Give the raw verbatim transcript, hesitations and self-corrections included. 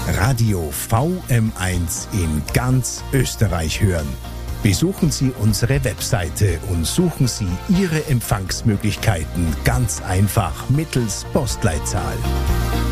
Radio V M eins in ganz Österreich hören. Besuchen Sie unsere Webseite und suchen Sie Ihre Empfangsmöglichkeiten ganz einfach mittels Postleitzahl.